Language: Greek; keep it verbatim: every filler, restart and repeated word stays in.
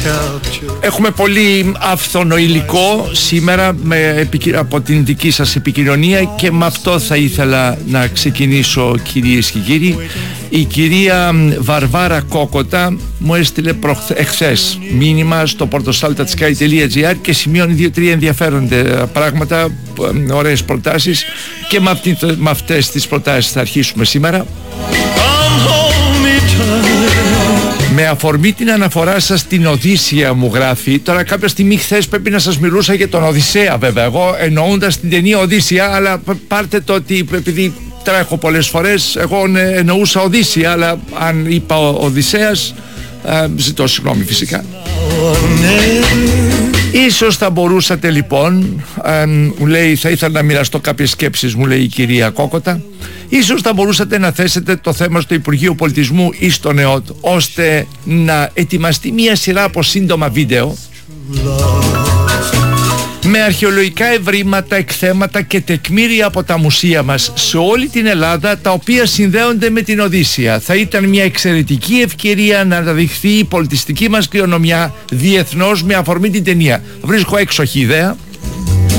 Έχουμε πολύ άφθονο υλικό σήμερα με, από την δική σας επικοινωνία και με αυτό θα ήθελα να ξεκινήσω, κυρίες και κύριοι. Η κυρία Βαρβάρα Κόκοτα μου έστειλε εχθές μήνυμα στο portosaltatsky τελεία gr και σημειώνει δύο-τρία ενδιαφέροντα πράγματα, ωραίες προτάσεις, και με, αυτή, με αυτές τις προτάσεις θα αρχίσουμε σήμερα. Με αφορμή την αναφορά σας στην Οδύσσεια, μου γράφει. Τώρα κάποια στιγμή χθες πρέπει να σας μιλούσα για τον Οδυσσέα, βέβαια, εγώ εννοώντας την ταινία Οδύσσεια, αλλά πάρτε το ότι επειδή τρέχω πολλές φορές, εγώ εννοούσα Οδύσσεια, αλλά αν είπα Οδυσσέας, ε, ζητώ συγγνώμη φυσικά. Ίσως θα μπορούσατε λοιπόν, ε, μου λέει, θα ήθελα να μοιραστώ κάποιες σκέψεις, μου λέει η κυρία Κόκοτα. Ίσως θα μπορούσατε να θέσετε το θέμα στο Υπουργείο Πολιτισμού ή στον ΕΟΤ, ώστε να ετοιμαστεί μια σειρά από σύντομα βίντεο με αρχαιολογικά ευρήματα, εκθέματα και τεκμήρια από τα μουσεία μας σε όλη την Ελλάδα, τα οποία συνδέονται με την Οδύσσεια. Θα ήταν μια εξαιρετική ευκαιρία να αναδειχθεί η πολιτιστική μας κληρονομιά διεθνώς με αφορμή την ταινία. Βρίσκω έξοχη ιδέα.